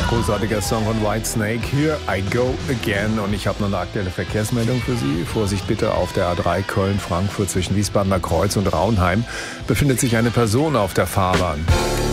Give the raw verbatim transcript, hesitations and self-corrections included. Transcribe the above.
Großartiger Song von Whitesnake, Here I Go Again. Und ich habe noch eine aktuelle Verkehrsmeldung für Sie. Vorsicht bitte, auf der A drei Köln-Frankfurt zwischen Wiesbadener Kreuz und Raunheim befindet sich eine Person auf der Fahrbahn.